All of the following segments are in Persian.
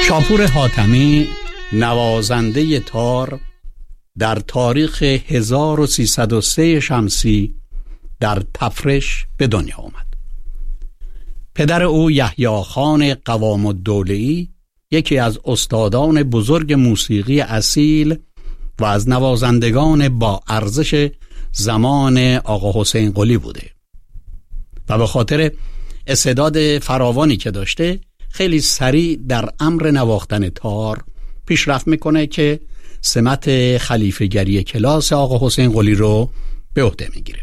شاپور حاتمی نوازنده تار در تاریخ 1303 شمسی در تفرش به دنیا آمد. پدر او یحیی خان قوام الدوله‌ای یکی از استادان بزرگ موسیقی اصیل و از نوازندگان با ارزش زمان آقا حسین قلی بوده و به خاطر استعداد فراوانی که داشته خیلی سریع در امر نواختن تار پیشرفت میکنه که سمت خلیفه‌گری کلاس آقا حسین قلی رو به عهده میگیره.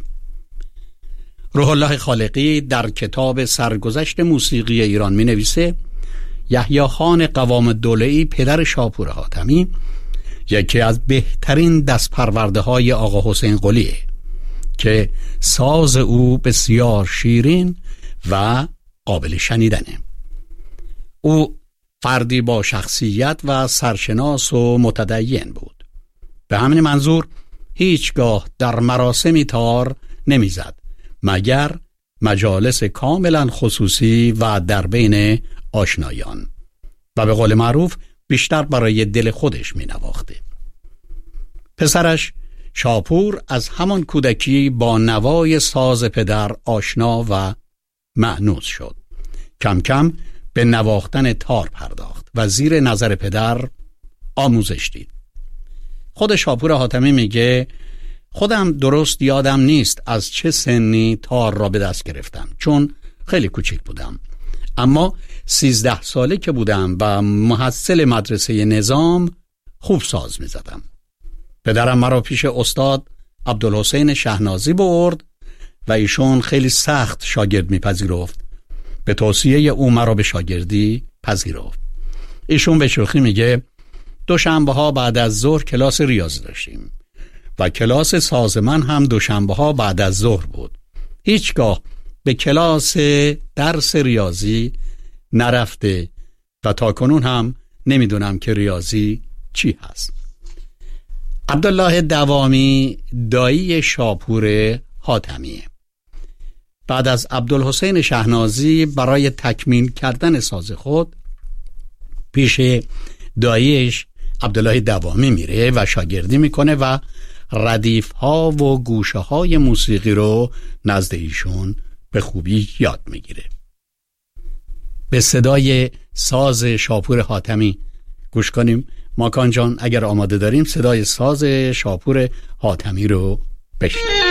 روح الله خالقی در کتاب سرگذشت موسیقی ایران می نویسه یحیی خان قوام الدوله‌ای پدر شاپور حاتمی یکی از بهترین دستپرورده های آقا حسین قلیه که ساز او بسیار شیرین و قابل شنیدنه. او فردی با شخصیت و سرشناس و متدین بود. به همین منظور هیچگاه در مراسمی تار نمیزد مگر مجالس کاملا خصوصی و در بین آشنایان و به قول معروف بیشتر برای دل خودش می نواخته. پسرش شاپور از همان کودکی با نوای ساز پدر آشنا و مأنوس شد. کم کم به نواختن تار پرداخت و زیر نظر پدر آموزش دید. خود شاپور حاتمی میگه خودم درست یادم نیست از چه سنی تار را به دست گرفتم چون خیلی کوچک بودم، اما 13 ساله که بودم و محصل مدرسه نظام خوب ساز می زدم. پدرم مرا پیش استاد عبدالحسین شهنازی برد و ایشون خیلی سخت شاگرد می پذیرفت. به توصیه او مرا به شاگردی پذیرفت. ایشون به شوخی میگه دوشنبه ها بعد از ظهر کلاس ریاضی داشتیم و کلاس ساز من هم دوشنبه ها بعد از ظهر بود. هیچگاه به کلاس درس ریاضی نرفته و تاکنون هم نمیدونم که ریاضی چی هست. عبدالله دوامی دایی شاپور حاتمیه. بعد از عبدالحسین شهنازی برای تکمیل کردن ساز خود پیش داییش عبدالله دوامی میره و شاگردی میکنه و ردیف ها و گوشه های موسیقی رو نزد ایشون به خوبی یاد میگیره. به صدای ساز شاپور حاتمی گوش کنیم. ماکان جان اگر آماده داریم صدای ساز شاپور حاتمی رو بشنویم.